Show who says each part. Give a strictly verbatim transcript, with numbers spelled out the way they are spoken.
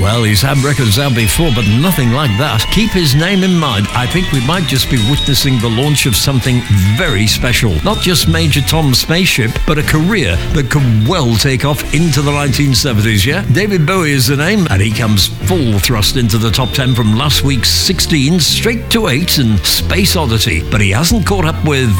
Speaker 1: Well, he's had records out before, but nothing like that. Keep his name in mind. I think we might just be witnessing the launch of something very special. Not just Major Tom's spaceship, but a career that could well take off into the nineteen seventies, yeah? David Bowie is the name, and he comes full thrust into the top ten from last week's sixteen, straight to eight in Space Oddity. But he hasn't caught up with